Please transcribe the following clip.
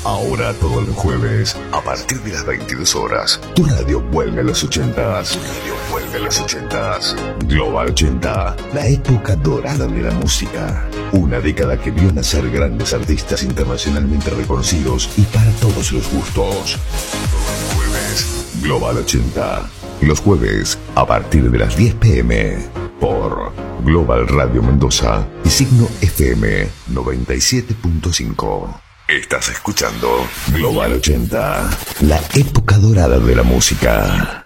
Ahora todos los jueves, a partir de las 22 horas, tu radio vuelve a los 80s. Tu radio vuelve a los 80s. Global 80, la época dorada de la música. Una década que vio nacer grandes artistas internacionalmente reconocidos y para todos los gustos. Todos los jueves, Global 80. Los jueves, a partir de las 10 p.m. por Global Radio Mendoza y Signo FM 97.5. Estás escuchando Global 80, la época dorada de la música.